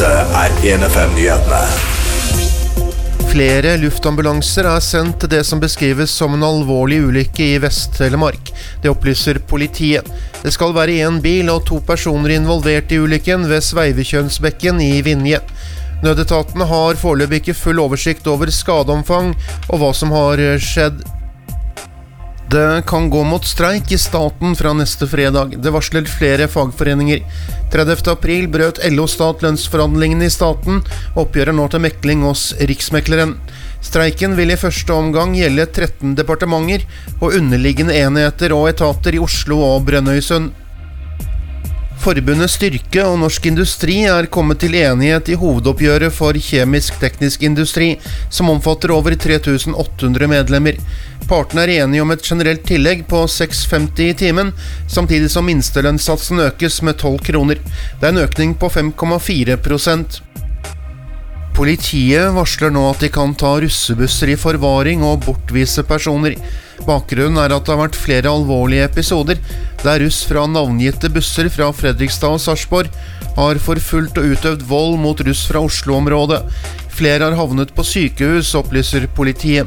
Dette 1FM-nyhetene. Flere luftambulanser sendt til det som beskrives som en alvorlig ulykke i Vest-Telemark. Det opplyser politiet. Det skal være en bil og 2 personer involvert i ulykken ved Sveivekjønsbekken i Vinje. Nødetatene har foreløpig ikke full oversikt over skadeomfang og hva som har skjedd. Det kan gå mot streik i staten fra neste fredag. Det varsler flere fagforeninger. 30. april brøt LO-stat lønnsforhandlingene i staten, og oppgjøret nå til mekling hos Riksmekleren. Streiken vil i første omgang gjelde 13 departementer og underliggende enheter og etater i Oslo og Brønnøysund. Forbundet Styrke og Norsk Industri kommet til enighet i hovedoppgjøret for kjemisk-teknisk industri, som omfatter over 3800 medlemmer. Partene enige om et generelt tillegg på 6,50 i timen, samtidig som minstelønnssatsen økes med 12 kroner. Det en økning på 5,4%. Politiet varsler nå at de kan ta russebusser i forvaring og bortvise personer. Bakgrunnen at det har vært flere alvorlige episoder der russ fra navngitte busser fra Fredrikstad og Sarpsborg har forfulgt og utøvd vold mot russ fra Oslo-området. Flere har havnet på sykehus, opplyser politiet.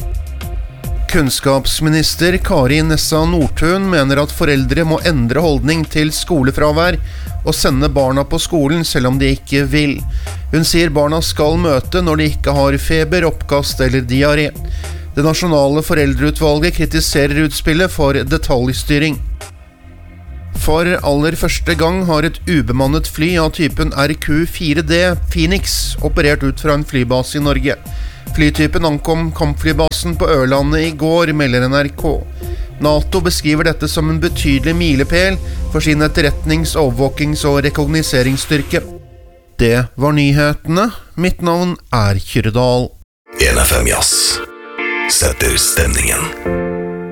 Kunnskapsminister Kari Nessa Nordtun mener at foreldre må endre holdning til skolefravær og sende barna på skolen selv om de ikke vil. Hun sier barna skal møte når de ikke har feber, oppkast eller diaré. Det nasjonale foreldreutvalget kritiserer utspillet for detaljstyring. For aller første gang har et ubemannet fly av typen RQ-4D Phoenix operert ut fra en flybase i Norge. Flytypen ankom kampflybasen på Ørlandet i går, melder NRK. NATO beskriver dette som en betydelig milepæl for sin etterretnings-, overvåkings- og rekognoseringsstyrke. Det var nyhetene. Mitt navn Kyrre Dahl. 1FM Jazz setter stemningen.